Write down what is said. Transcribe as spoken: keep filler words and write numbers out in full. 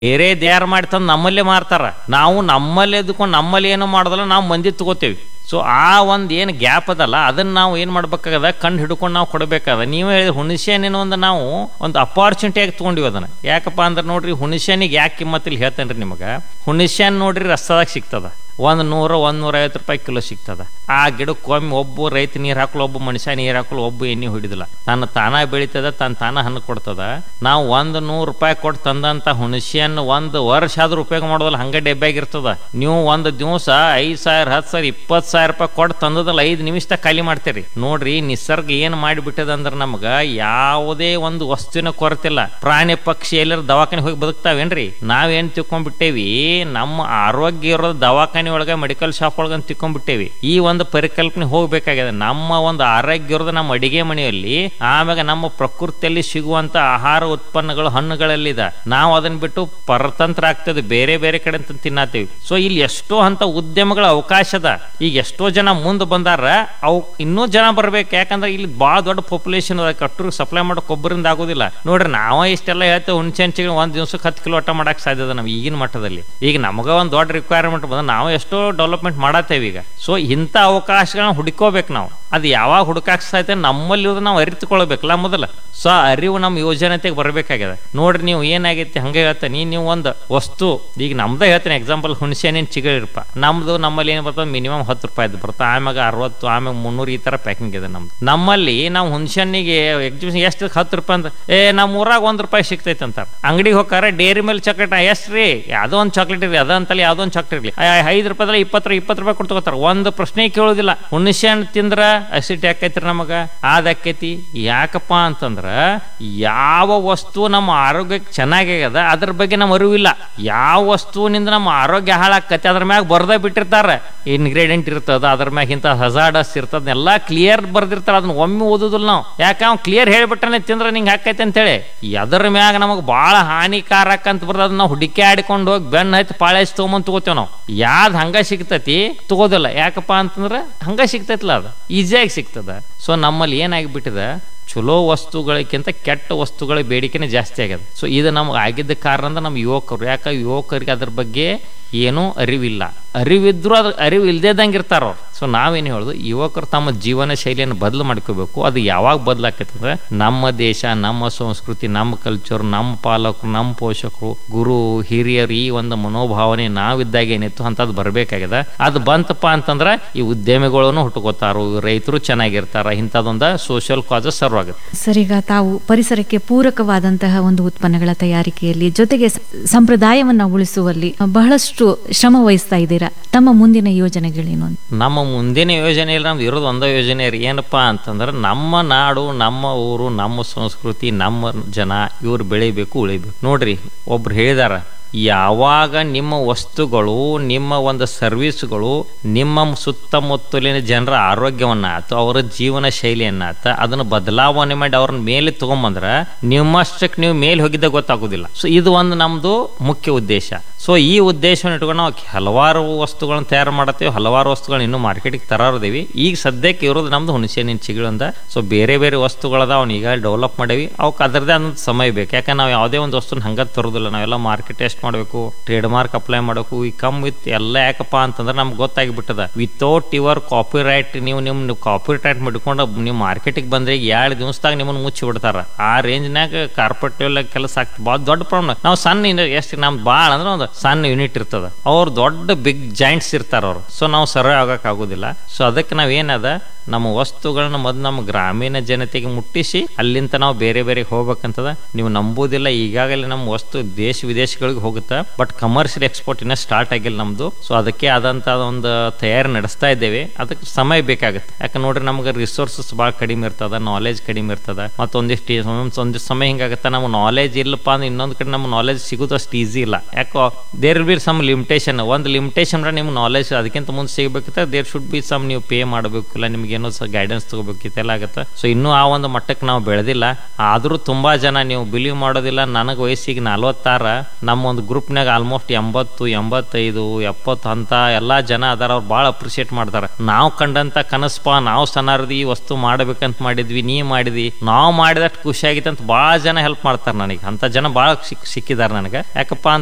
ಬೇರೆ ಯಾರು ಮಾಡ್ತಂದು ನಮ್ಮಲ್ಲೇ ಮಾರ್ತಾರ. ನಾವು ನಮ್ಮಲ್ಲಿ ಎದ್ಕೊಂಡು ನಮ್ಮಲ್ಲಿ ಏನು ಮಾಡೋದಲ್ಲ, ನಾವು ಮಂದಿ ತಗೋತೇವಿ. ಸೊ ಆ ಒಂದು ಏನು ಗ್ಯಾಪ್ ಅದಲ್ಲ, ಅದನ್ನ ನಾವು ಏನು ಮಾಡ್ಬೇಕಾಗದ, ಕಂಡು ಹಿಡ್ಕೊಂಡು ನಾವು ಕೊಡಬೇಕಾದ. ನೀವೇ ಹೇಳಿದ್ರೆ ಹುಣಸೆ ಹಣ್ಣಿನ ಒಂದು ನಾವು ಒಂದು ಅಪಾರ್ಚುನಿಟಿಯಾಗಿ ತೊಗೊಂಡಿವಿ ಅದನ್ನ. ಯಾಕಪ್ಪ ಅಂದ್ರೆ ನೋಡ್ರಿ, ಹುಣಸೆ ಹಣ್ಣಿಗೆ ಯಾಕೆ ಕಿಮ್ಮತ್ತಿಲ್ಲ ಹೇಳ್ತೇನೆ ರೀ ನಿಮಗೆ. ಹುಣಸೆ ಹಣ್ಣು ನೋಡ್ರಿ ರಸ್ತದಾಗ ಸಿಗ್ತದ, ಒಂದು ನೂರು ಒಂದು ನೂರ ಐವತ್ತು ರೂಪಾಯಿ ಕಿಲೋ ಸಿಗ್ತದ. ಆ ಗಿಡಕ್ಕೆ ಒಮ್ಮೆ ಒಬ್ಬ ರೈತ ನೀರು ಹಾಕಲು, ಒಬ್ಬ ಮನುಷ್ಯ ನೀರು ಹಾಕಲು, ಒಬ್ಬ ಎಣ್ಣೆ ಹೊಡಿದಿಲ್ಲ. ತನ್ನ ತಾನ ಬೆಳೀತದ, ತನ್ನ ತಾನ ಹಣ್ಣು ಕೊಡ್ತದ. ನಾವು ಒಂದು ನೂರು ರೂಪಾಯಿ ಕೊಟ್ಟು ತಂದಂಥ ಹುಣಸೆ ಹಣ್ಣು ಒಂದು ವರ್ಷ ಆದ್ರೂ ಉಪಯೋಗ ಮಾಡೋದಲ್ಲ, ಹಂಗೆ ಡೆಬ್ಬ್ಯಾಗಿರ್ತದ. ನೀವು ಒಂದು ದಿವಸ ಐದು ಸಾವಿರ ಹತ್ತು ಸಾವಿರ ಇಪ್ಪತ್ತು ಸಾವಿರ ರೂಪಾಯಿ ಕೊಟ್ಟು ತಂದದಲ್ಲ, ಐದು ನಿಮಿಷದಾಗ ಖಾಲಿ ಮಾಡ್ತೀರಿ. ನೋಡ್ರಿ, ನಿಸರ್ಗ ಏನು ಮಾಡಿಬಿಟ್ಟದ ಅಂದ್ರೆ ನಮ್ಗೆ ಯಾವುದೇ ಒಂದು ವಸ್ತುವಿನ ಕೊರತಿಲ್ಲ. ಪ್ರಾಣಿ ಪಕ್ಷಿ ಎಲ್ಲರ ದವಾಖಾನೆ ಹೋಗಿ ಬದುಕ್ತಾವೇನ್ರಿ? ನಾವೇನು ತಿಳ್ಕೊಂಡ್ಬಿಟ್ಟೇವಿ, ನಮ್ಮ ಆರೋಗ್ಯ ಇರೋದು ದವಾಖಾನೆ ಒಳಗ ಮೆಡಿಕಲ್ ಶಾಪ್ ಒಳಗ ತಿಳ್ಕೊಂಡ್ಬಿಟ್ಟೇವಿ. ಈ ಒಂದು ಪರಿಕಲ್ಪನೆ ಹೋಗ್ಬೇಕಾಗಿದೆ. ನಮ್ಮ ಒಂದು ಆರೋಗ್ಯ ಇರೋದು ನಮ್ಮ ಅಡಿಗೆ ಮನೆಯಲ್ಲಿ, ಆಮ್ಯಾಗ ನಮ್ಮ ಪ್ರಕೃತಿಯಲ್ಲಿ ಸಿಗುವಂತ ಆಹಾರ ಉತ್ಪನ್ನಗಳು ಹಣ್ಣುಗಳಲ್ಲಿದೆ. ನಾವು ಅದನ್ನ ಬಿಟ್ಟು ಪರತಂತ್ರ ಆಗ್ತದೆ, ಬೇರೆ ಬೇರೆ ಕಡೆ ಅಂತ ತಿನ್ನತ್ತೀವಿ. ಸೊ ಇಲ್ಲಿ ಎಷ್ಟೋ ಅಂತ ಉದ್ಯಮಗಳ ಅವಕಾಶ ಅದ. ಈಗ ಎಷ್ಟೋ ಜನ ಮುಂದೆ ಬಂದಾರ, ಅವು ಇನ್ನೂ ಜನ ಬರ್ಬೇಕು. ಯಾಕಂದ್ರೆ ಇಲ್ಲಿ ಬಹಳ ದೊಡ್ಡ ಪಾಪ್ಯುಲೇಷನ್ ಅದ, ಕಟ್ಟರು ಸಪ್ಲೈ ಮಾಡೋ ಕೊಬ್ಬರಿಂದ ಆಗೋದಿಲ್ಲ. ನೋಡ್ರಿ, ನಾವ ಇಷ್ಟೆಲ್ಲ ಹೇಳ್ತೇವೆ, ಹುಣಸೆ ಹಂಚಿಗೆ ಒಂದ್ ದಿವ್ಸಕ್ಕೆ ಹತ್ತು ಕಿಲೋ ಅಟ್ಟ ಮಾಡಕ್ ಸಾಧ್ಯ ಅದ ನಮ್ಗೆ ಈಗಿನ ಮಟ್ಟದಲ್ಲಿ. ಈಗ ನಮಗ ಒಂದು ದೊಡ್ಡ ರಿಕ್ವೈರ್ಮೆಂಟ್ ಬಂದ, ನಾವು ಎಷ್ಟೋ ಡೆವಲಪ್ಮೆಂಟ್ ಮಾಡತ್ತೇವೆ ಈಗ. ಸೊ ಇಂಥ ಅವಕಾಶಗಳನ್ನ ಹುಡುಕೋಬೇಕು ನಾವು. ಅದು ಯಾವಾಗ ಹುಡುಕಾಕ್ ಸಾಧ್ಯ, ನಮ್ಮಲ್ಲಿ ನಾವು ಅರಿತುಕೊಳ್ಬೇಕಲ್ಲ ಮೊದಲ. ಸೊ ಅರಿವು ನಮ್ಮ ಯೋಜನೆತೆಗೆ ಬರಬೇಕಾಗ್ಯದ. ನೋಡ್ರಿ, ನೀವು ಏನಾಗೈತಿ ಹಂಗೆ ಹೇಳ್ತೇನೆ. ನೀವು ಒಂದು ವಸ್ತು, ಈಗ ನಮ್ದೇ ಹೇಳ್ತೇನೆ ಎಕ್ಸಾಂಪಲ್, ಹುಣಸೆ ಹಣ್ಣಿನ ಚಿಗರಿಪ್ಪ ನಮ್ದು ನಮ್ಮಲ್ಲಿ ಏನು ಬರ್ತದೆ, ಮಿನಿಮಮ್ ಹತ್ತು ರೂಪಾಯಿ ಬರುತ್ತೆ, ಆಮ್ಯಾಗ ಅರವತ್ತು, ಆಮ್ಯಾಗ ಮುನ್ನೂರು, ಈ ತರ ಪ್ಯಾಕಿಂಗ್ ಇದೆ ನಮ್ದು. ನಮ್ಮಲ್ಲಿ ನಾವು ಹುಣಸೆ ಹಣ್ಣಿಗೆ ಎಕ್ಸಿಬಿಷನ್ ಎಷ್ಟು ಹತ್ತು ರೂಪಾಯಿ ಅಂತ, ಏ ನಮ್ಮ ಊರಾಗ ಒಂದ್ ರೂಪಾಯಿ ಸಿಗ್ತೈತೆ ಅಂತಾರೆ. ಅಂಗಡಿಗೆ ಹೋಗಾರ ಡೇರಿ ಮಿಲ್ಕ್ ಚಾಕ್ಲೇಟ್ ಎಷ್ಟು ರೀ, ಯಾವುದೋ ಒಂದು ಚಾಕ್ಲೇಟ್ ಇರಲಿ, ಅದಂತಲ್ಲಿ ಯಾವುದೋ ಒಂದು ಚಾಕ್ಲೇಟ್ ಇರಲಿ, ಐದು ರೂಪಾಯಿ ಇಪ್ಪತ್ತು ಇಪ್ಪತ್ತು ರೂಪಾಯಿ ಕೊಟ್ಟು ತಗೋತಾರೆ. ಒಂದು ಪ್ರಶ್ನೆ ಕೇಳೋದಿಲ್ಲ. ಹುಣಸೆ ಹಣ್ಣು ತಿಂದ್ರ ಅಸಿಡ್ ಯಾಕೈತ್ರಿ ನಮಗ, ಅದಾಕೈತಿ. ಯಾಕಪ್ಪ ಅಂತಂದ್ರ ಯಾವ ವಸ್ತು ನಮ್ಮ ಆರೋಗ್ಯಕ್ಕೆ ಚೆನ್ನಾಗ್ಯಾಗದ ಅದ್ರ ಬಗ್ಗೆ ನಮ್ಮ ಅರಿವಿಲ್ಲ. ಯಾವ ವಸ್ತುವಿನಿಂದ ನಮ್ಮ ಆರೋಗ್ಯ ಹಾಳಾಕತಿ ಅದ್ರ ಮ್ಯಾಗ ಬರ್ದ ಬಿಟ್ಟಿರ್ತಾರ, ಇನ್ಗ್ರೀಡಿಯಂಟ್ ಇರ್ತದ, ಅದ್ರ ಮ್ಯಾಗ ಇಂತ ಹಜಾರ್ಡಸ್ ಇರ್ತದ, ಎಲ್ಲಾ ಕ್ಲಿಯರ್ ಬರ್ದಿರ್ತಾರ. ಅದನ್ನ ಒಮ್ಮೆ ಓದುದಿಲ್ಲ ನಾವು. ಯಾಕೆ ಅವ್ನು ಕ್ಲಿಯರ್ ಹೇಳ್ಬಿಟ್ಟಾನೆ ತಿಂದ್ರ ನಿಂಗೆ ಹಾಕೈತೆ ಅಂತೇಳಿ. ಎದ್ರ ಮ್ಯಾಗ ನಮಗ್ ಬಹಳ ಹಾನಿಕಾರಕ ಅಂತ ಬರ್ತದ, ಅದನ್ನ ನಾವು ಹುಡುಕಿ ಆಡ್ಕೊಂಡು ಹೋಗಿ ಬೆನ್ನ ಹತ್ತಿ ಪಾಳೇಸ್ ತಗೊಂಬಂದ್ ತಗೋತೇವ್ ನಾವು. ಯಾವ್ದು ಹಂಗ ಸಿಗ್ತತಿ ತಗೋದಿಲ್ಲ. ಯಾಕಪ್ಪ ಅಂತಂದ್ರ ಹಂಗ ಸಿಗ್ತೈತಿಲ್ಲ, ಅದು ಈಸಿಯಾಗಿ ಸಿಗ್ತದ. ಸೊ ನಮ್ಮಲ್ಲಿ ಏನಾಗಿಬಿಟ್ಟಿದೆ, ಚಲೋ ವಸ್ತುಗಳಿಗಿಂತ ಕೆಟ್ಟ ವಸ್ತುಗಳ ಬೇಡಿಕೆನೆ ಜಾಸ್ತಿ ಆಗ್ಯದ. ಸೊ ಇದು ನಮ್ಗೆ ಆಗಿದ್ದ ಕಾರಣ ಅಂದ್ರೆ ನಮ್ಮ ಯುವಕರು, ಯಾಕೆ ಯುವಕರಿಗೆ ಅದ್ರ ಬಗ್ಗೆ ಏನೂ ಅರಿವಿಲ್ಲ. ಅರಿವಿದ್ರು ಅದ್ರ ಅರಿವು ಇಲ್ದೇದಂಗೆ ಇರ್ತಾರ ಅವ್ರು. ಸೊ ನಾವೇನು ಹೇಳೋದು, ಯುವಕರು ತಮ್ಮ ಜೀವನ ಶೈಲಿಯನ್ನು ಬದಲು ಮಾಡ್ಕೋಬೇಕು. ಅದು ಯಾವಾಗ ಬದಲಾಕೈತೆ ಅಂದ್ರೆ ನಮ್ಮ ದೇಶ, ನಮ್ಮ ಸಂಸ್ಕೃತಿ, ನಮ್ಮ ಕಲ್ಚರ್, ನಮ್ಮ ಪಾಲಕರು, ನಮ್ಮ ಪೋಷಕರು, ಗುರು ಹಿರಿಯರು, ಈ ಒಂದು ಮನೋಭಾವನೆ ನಾವಿದ್ದಾಗ ಏನಿತ್ತು ಅಂತದ್ ಬರ್ಬೇಕಾಗ್ಯದ. ಅದು ಬಂತಪ್ಪ ಅಂತಂದ್ರ ಈ ಉದ್ಯಮಿಗಳನ್ನು ಹುಟ್ಟುಕೋತಾರು, ರೈತರು ಚೆನ್ನಾಗಿರ್ತಾರ, ಇಂಥದೊಂದು ಸೋಷಿಯಲ್ ಕಾಸಸ್ ಸರ್ವ್ ಆಗುತ್ತೆ. ಸರ್, ಈಗ ತಾವು ಪರಿಸರಕ್ಕೆ ಪೂರಕವಾದಂತಹ ಒಂದು ಉತ್ಪನ್ನಗಳ ತಯಾರಿಕೆಯಲ್ಲಿ ಜೊತೆಗೆ ಸಂಪ್ರದಾಯವನ್ನ ಉಳಿಸುವಲ್ಲಿ ಬಹಳಷ್ಟು ಶ್ರಮ ವಹಿಸ್ತಾ ಇದ್ದೀರಾ. ತಮ್ಮ ಮುಂದಿನ ಯೋಜನೆಗಳೇನು? ನಮ್ಮ ಮುಂದಿನ ಯೋಜನೆ ಇಲ್ಲ, ನಮ್ದು ಇರೋದು ಒಂದೇ ಯೋಜನೆ ರೀ. ಏನಪ್ಪಾ ಅಂತಂದ್ರೆ ನಮ್ಮ ನಾಡು, ನಮ್ಮ ಊರು, ನಮ್ಮ ಸಂಸ್ಕೃತಿ, ನಮ್ಮ ಜನ ಇವ್ರು ಬೆಳಿಬೇಕು, ಉಳಿಬೇಕು. ನೋಡ್ರಿ, ಒಬ್ರು ಹೇಳಿದಾರ, ಯಾವಾಗ ನಿಮ್ಮ ವಸ್ತುಗಳು, ನಿಮ್ಮ ಒಂದು ಸರ್ವಿಸ್ಗಳು ನಿಮ್ಮ ಸುತ್ತಮುತ್ತಲಿನ ಜನರ ಆರೋಗ್ಯವನ್ನ ಆತ, ಅವರ ಜೀವನ ಶೈಲಿಯನ್ನಾತ ಅದನ್ನು ಬದಲಾವಣೆ ಮಾಡಿ ಅವ್ರನ್ನ ಮೇಲೆ ತಗೊಂಬಂದ್ರ ನಿಮ್ಮಷ್ಟಕ್ಕೆ ನೀವು ಮೇಲೆ ಹೋಗಿದ್ದ ಗೊತ್ತಾಗೋದಿಲ್ಲ. ಸೊ ಇದು ಒಂದು ನಮ್ದು ಮುಖ್ಯ ಉದ್ದೇಶ. ಸೊ ಈ ಉದ್ದೇಶವನ್ನು ಇಟ್ಕೊಂಡು ನಾವು ಹಲವಾರು ವಸ್ತುಗಳನ್ನ ತಯಾರು ಮಾಡತ್ತೇವೆ, ಹಲವಾರು ವಸ್ತುಗಳನ್ನ ಇನ್ನೂ ಮಾರ್ಕೆಟಿಗೆ ತರಾರದೇವಿ. ಈಗ ಸದ್ಯಕ್ಕೆ ಇರೋದು ನಮ್ದು ಹುಣಸೆ ಹಣ್ಣಿನ ಚಿಗುಳಿಂದ. ಸೊ ಬೇರೆ ಬೇರೆ ವಸ್ತುಗಳದ ಅವ್ನ ಈಗ ಡೆವಲಪ್ ಮಾಡೇವಿ. ಅವಕ್ಕೆ ಅದರದೇ ಅನ್ನೋದು ಸಮಯ ಬೇಕು. ಯಾಕಂದ್ರೆ ನಾವು ಯಾವುದೇ ಒಂದು ವಸ್ತುನ ಹಂಗ ತರೋದಿಲ್ಲ, ನಾವೆಲ್ಲ ಮಾರ್ಕೆಟ್ ಟೆಸ್ಟ್ ಮಾಡಬೇಕು, ಟ್ರೇಡ್ ಮಾರ್ಕ್ ಅಪ್ಲೈ ಮಾಡಬೇಕು. ಈ ಕಮ್ ವಿತ್ ಎಲ್ಲ ಯಾಕಪ್ಪ ಅಂತಂದ್ರೆ ನಮ್ಗೆ ಗೊತ್ತಾಗಿಬಿಟ್ಟದ, ವಿತೌಟ್ ಯುವರ್ ಕಾಪಿ ರೈಟ್ ನೀವು ನಿಮ್ ಕಾಪಿ ರೈಟ್ ಮಾಡ್ಕೊಂಡು ನೀವು ಮಾರ್ಕೆಟಿಗೆ ಬಂದ್ರೆ ಎರಡು ದಿವಸದಾಗ ನಿಮ್ಮನ್ನು ಮುಚ್ಚಿ ಬಿಡ್ತಾರ. ಆ ರೇಂಜ್ನಾಗ ಕಾರ್ಪೊರೇಟ್ ಕೆಲಸ ಆಗ್ತದೆ. ಭಾಳ ದೊಡ್ಡ ಪ್ರಾಬ್ಲಮ್. ನಾವು ಸಣ್ಣ ಎಷ್ಟು ನಮ್ದು ಭಾಳ ಅಂದ್ರೆ ಒಂದು ಸಣ್ಣ ಯೂನಿಟ್ ಇರ್ತದ, ಅವ್ರು ದೊಡ್ಡ ಬಿಗ್ ಜಾಯಿಂಟ್ಸ್ ಇರ್ತಾರ ಅವ್ರು. ಸೊ ನಾವು ಸರ್ವೆ ಆಗಕ್ ಆಗುದಿಲ್ಲ. ಸೊ ಅದಕ್ಕೆ ನಾವ್ ಏನದ, ನಮ್ಮ ವಸ್ತುಗಳನ್ನ ಮೊದಲು ನಮ್ಮ ಗ್ರಾಮೀಣ ಜನತೆಗೆ ಮುಟ್ಟಿಸಿ ಅಲ್ಲಿಂದ ನಾವು ಬೇರೆ ಬೇರೆ ಹೋಗ್ಬೇಕಂತದ. ನೀವು ನಂಬುದಿಲ್ಲ, ಈಗಾಗಲೇ ನಮ್ಮ ವಸ್ತು ದೇಶ ವಿದೇಶಗಳಿಗೆ ಹೋಗುತ್ತೆ, ಬಟ್ ಕಮರ್ಷಿಯಲ್ ಎಕ್ಸ್ಪೋರ್ಟ್ ಇನ್ನ ಸ್ಟಾರ್ಟ್ ಆಗಿಲ್ಲ ನಮ್ದು. ಸೊ ಅದಕ್ಕೆ ಆದಂತ ಒಂದು ತಯಾರಿ ನಡೆಸ್ತಾ ಇದ್ದೇವೆ. ಅದಕ್ಕೆ ಸಮಯ ಬೇಕಾಗುತ್ತೆ. ಯಾಕಂದ್ರೆ ನೋಡ್ರಿ, ನಮ್ಗೆ ರಿಸೋರ್ಸಸ್ ಭಾಳ ಕಡಿಮೆ ಇರ್ತದ, ನಾಲೆಜ್ ಕಡಿಮೆ ಇರ್ತದ. ಮತ್ತೊಂದಿಷ್ಟು ಒಂದಿಷ್ಟು ಸಮಯ ಹಿಂಗಾಗತ್ತ, ನಮ್ಮ ನಾಲೆಜ್ ಇಲ್ಲಪ್ಪ ಅಂದ್ರೆ ಇನ್ನೊಂದ್ ಕಡೆ ನಮ್ಮ ನಾಲೆಜ್ ಸಿಗೋದು ಅಷ್ಟು ಈಸಿ ಇಲ್ಲ. ಯಾಕೋ there will be some limitation. ಒಂದು ಲಿಮಿಟೇಷನ್ ನಿಮ್ಗೆ ನಾಲೆಜ್ ಅದಕ್ಕಿಂತ ಮುಂದೆ ಸಿಗಬೇಕಿತ್ತ, ದೇರ್ ಶುಡ್ ಬಿ ಸಮ್ ನೀವು ಪೇ ಮಾಡಬೇಕು, ಇಲ್ಲ ನಿಮ್ಗೆ ಏನೋ ಗೈಡೆನ್ಸ್ ತಗೋಬೇಕಿತ್ತೆಲ್ಲ ಆಗತ್ತೆ. ಸೊ ಇನ್ನೂ ಆ ಒಂದು ಮಟ್ಟಕ್ಕೆ ನಾವು ಬೆಳೆದಿಲ್ಲ. ಆದ್ರೂ ತುಂಬಾ ಜನ, ನೀವು ಬಿಲೀವ್ ಮಾಡೋದಿಲ್ಲ, ನನಗೆ ವಯಸ್ಸಿಗೆ ನಲ್ವತ್ತಾರ, ನಮ್ಮ ಒಂದು ಗ್ರೂಪ್ನಾಗ ಆಲ್ಮೋಸ್ಟ್ ಎಂಬತ್ತು ಎಂಬತ್ತೈದು ಎಪ್ಪತ್ತು ಅಂತ ಎಲ್ಲಾ ಜನ ಅದಾರ. ಅವ್ರು ಭಾಳ ಅಪ್ರಿಶಿಯೇಟ್ ಮಾಡ್ತಾರ. ನಾವು ಕಂಡಂತ ಕನಸ್ಪ, ನಾವು ಸಣ್ಣರ್ದಿ ಈ ವಸ್ತು ಮಾಡ್ಬೇಕಂತ ಮಾಡಿದ್ವಿ, ನೀ ಮಾಡಿದ್ವಿ, ನಾವು ಮಾಡಿದಷ್ಟು ಖುಷಿ ಆಗಿತ್ತು ಅಂತ ಭಾಳ ಜನ ಹೆಲ್ಪ್ ಮಾಡ್ತಾರೆ ನನಗೆ. ಅಂತ ಜನ ಭಾಳ ಸಿಕ್ ಸಿಕ್ಕಿದಾರ ನನಗೆ. ಯಾಕಪ್ಪ